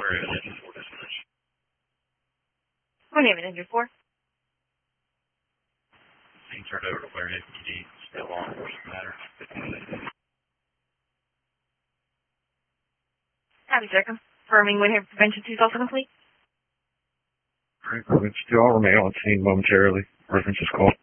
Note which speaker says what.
Speaker 1: My name is Andrew 4.
Speaker 2: Being turned over to Blair APD, still law enforcement matter.
Speaker 1: Happy sir, confirming when prevention 2 is also complete.
Speaker 3: Alright, Prevention 2, I'll remain on scene momentarily. Reference is called.